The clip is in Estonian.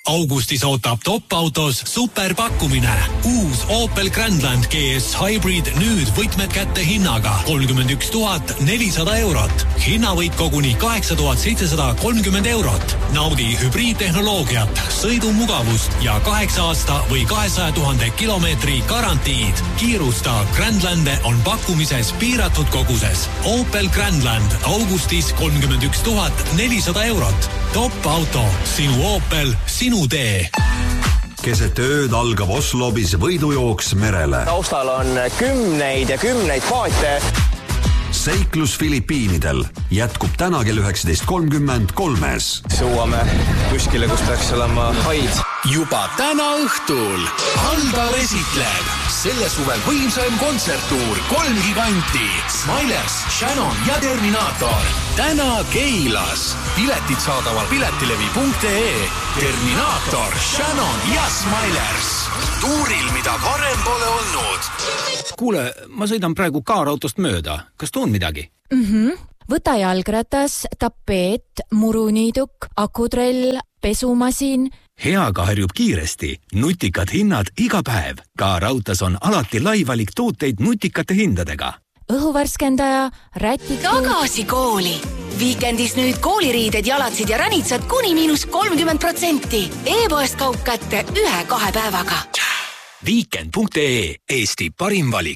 Augustis ootab top-autos superpakkumine. Uus Opel Grandland GS Hybrid nüüd võtmed kätte hinnaga 31 400 eurot. Hinnavõit koguni 8730 eurot. Naudi hübriidtehnoloogiat, sõidumugavust ja 8 aasta või 200 000 kilomeetri garantiid. Kiirusta, Grandlande on pakkumises piiratud koguses. Opel Grandland augustis 31 400 eurot. Top auto, sinu Opel, sinu tee. Keset ööd algab Oslobis võidujooks merele. Taustal on kümneid ja kümneid paate. Seiklus Filipiinidel jätkub täna kell 19.30 3-s. Suuame kuskile, kus peaks olema haid. Juba täna õhtul Aldar esitleb selle suvel võimsaim kontserttuur 3 giganti Smilers, Shannon ja Terminaator. Täna Keilas. Piletid saadaval piletilevi.ee. Terminaator, Shannon ja Smilers. Tuuril, mida varem pole olnud. Kuule, ma sõidan praegu kaarautost mööda. Kas tuun midagi? Võta jalgratas, tapeet, muruniiduk, akutrell, pesumasin. Heaga harjub kiiresti. Nutikad hinnad iga päev. Kaarautas on alati lai valik tooteid nutikate hindadega. Õhuvärskendaja, rätikud. Tagasi kooli. Viikendis nüüd kooliriided, jalatsid ja ränitsad kuni -30%. E-poest kaup kätte 1-2 päevaga. Weekend.ee, Eesti parim valik.